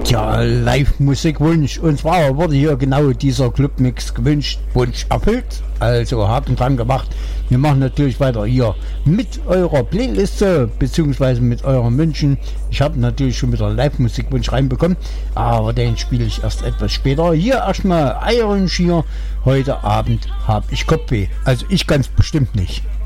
Ja, Live-Musikwunsch. Und zwar wurde hier genau dieser Clubmix gewünscht, Wunsch erfüllt. Also Haken dran gemacht. Wir machen natürlich weiter hier mit eurer Playliste beziehungsweise mit euren Wünschen. Ich habe natürlich schon wieder Live-Musikwunsch reinbekommen, aber den spiele ich erst etwas später. Hier erstmal Iron Shear. Heute Abend habe ich Kopfweh. Also ich ganz bestimmt nicht.